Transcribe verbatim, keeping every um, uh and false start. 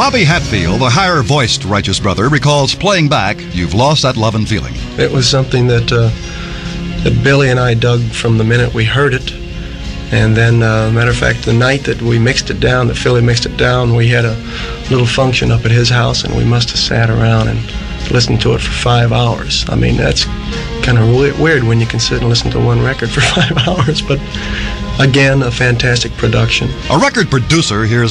Bobby Hatfield, the higher-voiced Righteous Brother, recalls playing back You've Lost That Love and Feeling. It was something that uh, that Billy and I dug from the minute we heard it. And then, uh, matter of fact, the night that we mixed it down, that Philly mixed it down, we had a little function up at his house, and we must have sat around and listened to it for five hours. I mean, that's kind of weird when you can sit and listen to one record for five hours, but again, a fantastic production. A record producer hears